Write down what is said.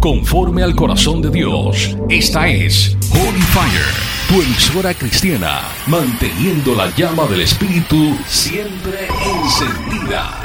conforme al corazón de Dios. Esta es Holy Fire, tu emisora cristiana, manteniendo la llama del Espíritu siempre encendida.